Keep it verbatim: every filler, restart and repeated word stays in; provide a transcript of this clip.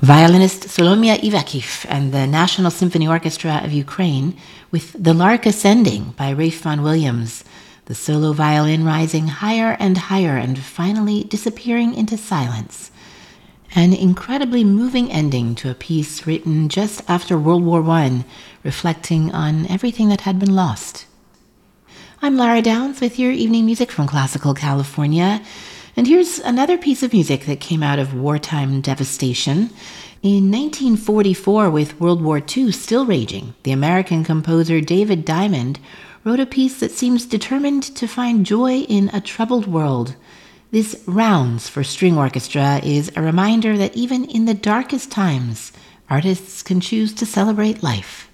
Violinist Solomia Ivakhiv and the National Symphony Orchestra of Ukraine with The Lark Ascending by Ralph Vaughan Williams, the solo violin rising higher and higher and finally disappearing into silence. An incredibly moving ending to a piece written just after World War One, reflecting on everything that had been lost. I'm Lara Downs with your evening music from Classical California, and here's another piece of music that came out of wartime devastation. In nineteen forty-four, with World War Two still raging, the American composer David Diamond wrote a piece that seems determined to find joy in a troubled world. This Rounds for String Orchestra is a reminder that even in the darkest times, artists can choose to celebrate life.